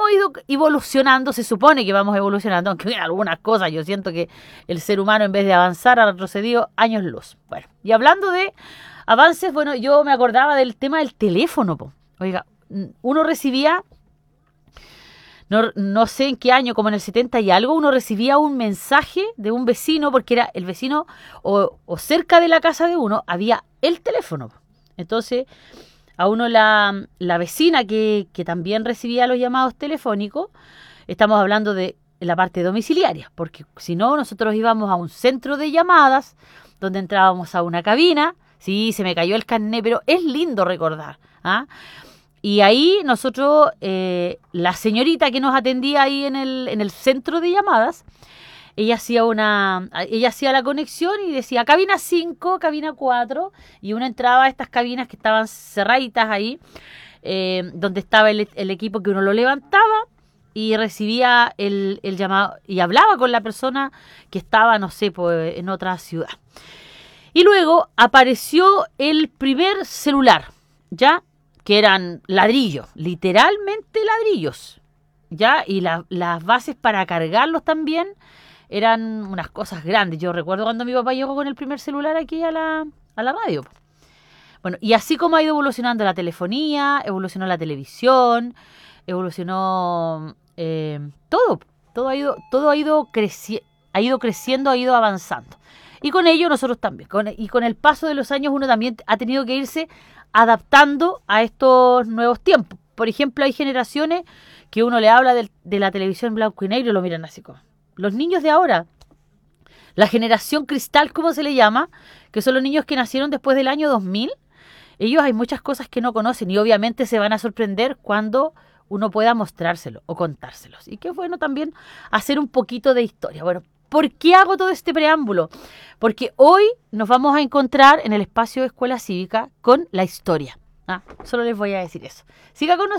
hemos ido evolucionando, se supone que vamos evolucionando, aunque en algunas cosas yo siento que el ser humano en vez de avanzar ha retrocedido años luz. Bueno, y hablando de avances, bueno, yo me acordaba del tema del teléfono, po. Oiga, uno recibía, no sé en qué año, como en el 70 y algo, uno recibía un mensaje de un vecino, porque era el vecino o cerca de la casa de uno había el teléfono. Entonces, a uno la vecina que también recibía los llamados telefónicos, estamos hablando de la parte domiciliaria, porque si no, nosotros íbamos a un centro de llamadas, donde entrábamos a una cabina. Sí, se me cayó el carné, pero es lindo recordar, ¿ah? Y ahí nosotros, la señorita que nos atendía ahí en el centro de llamadas, ella hacía la conexión y decía cabina 5, cabina 4, y uno entraba a estas cabinas que estaban cerraditas ahí, donde estaba el equipo que uno lo levantaba y recibía el llamado y hablaba con la persona que estaba, no sé, pues, en otra ciudad. Y luego apareció el primer celular, ¿ya? Que eran ladrillos, literalmente ladrillos, ¿ya? Y las bases para cargarlos también eran unas cosas grandes. Yo recuerdo cuando mi papá llegó con el primer celular aquí a la radio. Bueno, y así como ha ido evolucionando la telefonía, evolucionó la televisión, evolucionó todo ha ido creciendo, ha ido avanzando. Y con ello nosotros también. Y con el paso de los años uno también ha tenido que irse adaptando a estos nuevos tiempos. Por ejemplo, hay generaciones que uno le habla de la televisión blanco y negro y lo miran así como. Los niños de ahora, la generación cristal, como se le llama, que son los niños que nacieron después del año 2000, ellos hay muchas cosas que no conocen y obviamente se van a sorprender cuando uno pueda mostrárselo o contárselos. Y qué bueno también hacer un poquito de historia. Bueno, ¿por qué hago todo este preámbulo? Porque hoy nos vamos a encontrar en el espacio de Escuela Cívica con la historia. Solo les voy a decir eso. Siga con nosotros.